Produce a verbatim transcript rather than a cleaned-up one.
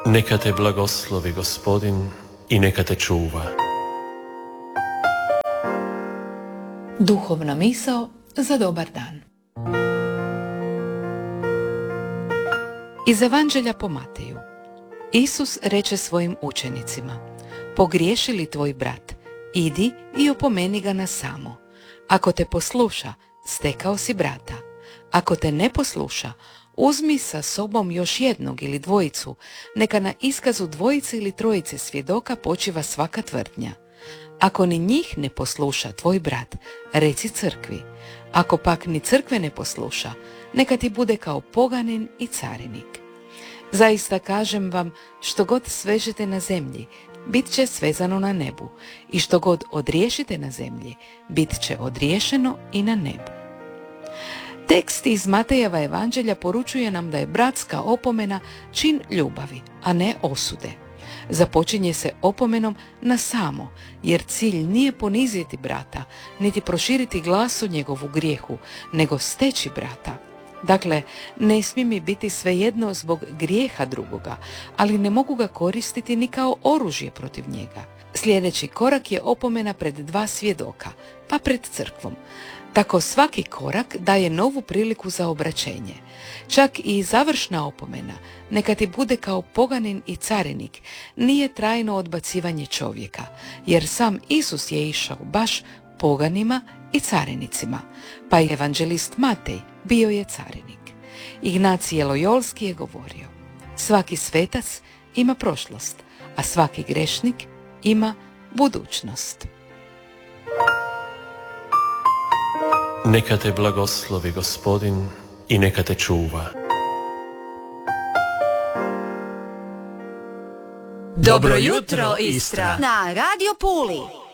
Neka te blagoslovi Gospodin i neka te čuva. Duhovna misao za dobar dan. Iz Evanđelja po Mateju. Isus reče svojim učenicima: pogriješi li tvoj brat, idi i opomeni ga na samo. Ako te posluša, stekao si brata. Ako te ne posluša, uzmi sa sobom još jednog ili dvojicu, neka na iskazu dvojice ili trojice svjedoka počiva svaka tvrdnja. Ako ni njih ne posluša tvoj brat, reci crkvi. Ako pak ni crkve ne posluša, neka ti bude kao poganin i carinik. Zaista kažem vam, što god svežete na zemlji, bit će svezano na nebu, i što god odriješite na zemlji, bit će odriješeno i na nebu. Tekst iz Matejeva evanđelja poručuje nam da je bratska opomena čin ljubavi, a ne osude. Započinje se opomenom na samo, jer cilj nije poniziti brata, niti proširiti glas o njegovu grijehu, nego steći brata. Dakle, ne smije mi biti svejedno zbog grijeha drugoga, ali ne mogu ga koristiti ni kao oružje protiv njega. Sljedeći korak je opomena pred dva svjedoka, pa pred crkvom. Tako svaki korak daje novu priliku za obraćenje. Čak i završna opomena, neka ti bude kao poganin i carinik, nije trajno odbacivanje čovjeka, jer sam Isus je išao baš poganima i carinicima, pa i evanđelist Matej bio je carinik. Ignacije Lojolski je govorio: svaki svetac ima prošlost, a svaki grešnik ima budućnost. Neka te blagoslovi Gospodin i neka te čuva. Dobro jutro, Istra! Na Radio Puli.